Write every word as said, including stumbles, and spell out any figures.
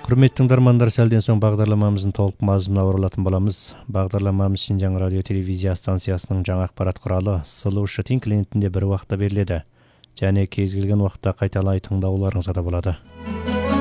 Құрметті тыңдармандар, сәлден соң бағдарламамыздың толық мазмұнына оралатын боламыз. Бағдарламамыз Шинжаң радио телевизия станциясының жаңа ақпарат құралы Сұлу Шытин клиентінде бір уақытта беріледі. Және кез келген уақытта қайталай тыңдауларыңызға да болады.